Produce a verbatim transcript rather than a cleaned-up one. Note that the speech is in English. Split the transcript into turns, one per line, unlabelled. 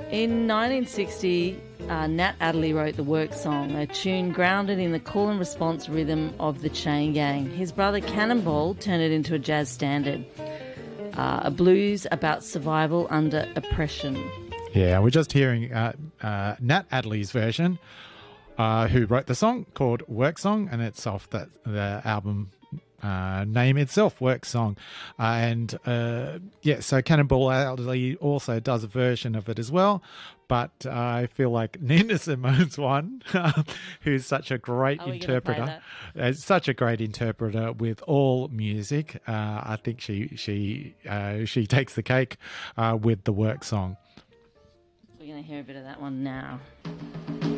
In nineteen sixty, uh, Nat Adderley wrote the work song, a tune grounded in the call and response rhythm of the Chain Gang. His brother Cannonball turned it into a jazz standard, uh, a blues about survival under oppression.
Yeah, we're just hearing uh, uh, Nat Adderley's version, uh, who wrote the song called Work Song, and it's off the, the album uh, name itself, Work Song. Uh, and uh, yeah, so Cannonball Adderley also does a version of it as well. But uh, I feel like Nina Simone's one, who's such a great
Are we gonna play
interpreter,
that?
uh, such a great interpreter with all music. Uh, I think she she uh, she takes the cake uh, with the Work Song.
We're going to hear a bit of that one now.